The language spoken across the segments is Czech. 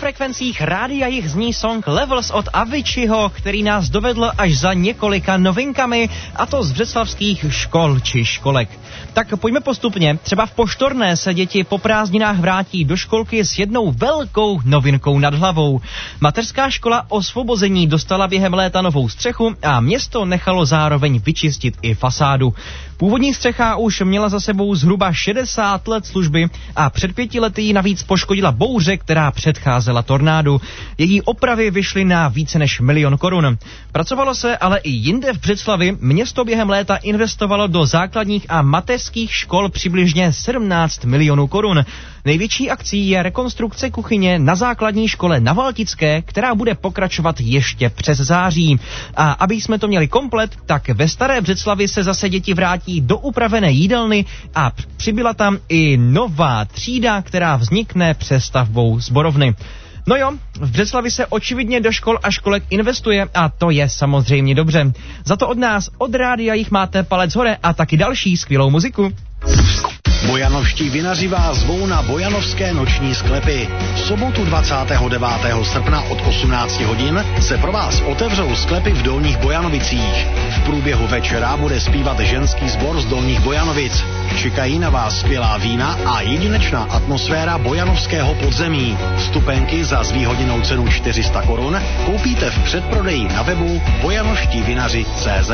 frekvencích Rádia Jich zní song Levels od Aviciiho, který nás dovedl až za několika novinkami, a to z břeclavských škol či školek. Tak pojďme postupně. Třeba v Poštorné se děti po prázdninách vrátí do školky s jednou velkou novinkou nad hlavou. Mateřská škola Osvobození dostala během léta novou střechu a město nechalo zároveň vyčistit i fasádu. Původní střecha už měla za sebou zhruba 60 let služby a před 5 lety ji navíc poškodila bouře, která předcházela tornádu. Její opravy vyšly na více než 1 000 000 korun. Pracovalo se ale i jinde v Břeclavi. Město během léta investovalo do základních a mateřských škol přibližně 17 milionů korun. Největší akcí je rekonstrukce kuchyně na základní škole na Valtické, která bude pokračovat ještě přes září. A aby jsme to měli komplet, tak ve Staré Břeclavi se zase děti vrátí do upravené jídelny a přibyla tam i nová třída, která vznikne přestavbou sborovny. No jo, v Břeclavi se očividně do škol a školek investuje a to je samozřejmě dobře. Za to od nás, od Rádia Jich máte palec hore a taky další skvělou muziku. Bojanovští vinaři vás zvou na bojanovské noční sklepy. V sobotu 29. srpna od 18 hodin se pro vás otevřou sklepy v Dolních Bojanovicích. V průběhu večera bude zpívat ženský sbor z Dolních Bojanovic. Čekají na vás skvělá vína a jedinečná atmosféra bojanovského podzemí. Vstupenky za zvýhodněnou cenu 400 korun koupíte v předprodeji na webu bojanovštivinaři.cz.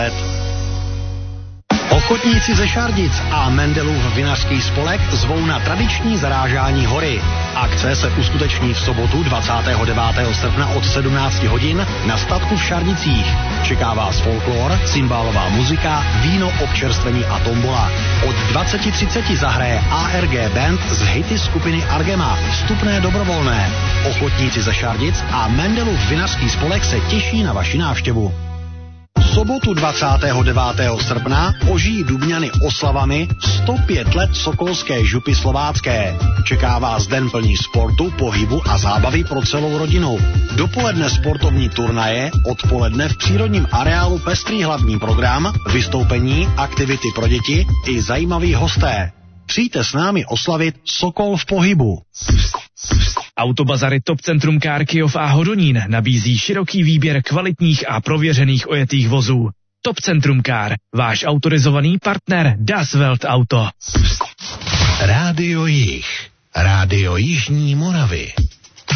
Ochotníci ze Šardic a Mendelův vinařský spolek zvou na tradiční zarážání hory. Akce se uskuteční v sobotu 29. srpna od 17 hodin na statku v Šardicích. Čeká vás folklor, cymbálová muzika, víno, občerstvení a tombola. Od 20:30 zahraje ARG Band z hity skupiny Argema. Vstupné dobrovolné. Ochotníci ze Šardic a Mendelův vinařský spolek se těší na vaši návštěvu. V sobotu 29. srpna ožijí Dubňany oslavami 105 let sokolské župy slovácké. Čeká vás den plný sportu, pohybu a zábavy pro celou rodinu. Dopoledne sportovní turnaje, odpoledne v přírodním areálu pestrý hlavní program, vystoupení, aktivity pro děti i zajímaví hosté. Přijďte s námi oslavit Sokol v pohybu. Autobazary Top Centrum Car Kyjov a Hodonín nabízí široký výběr kvalitních a prověřených ojetých vozů. Top Centrum Car, váš autorizovaný partner Das Welt Auto. Rádio Jich, Rádio Jižní Moravy.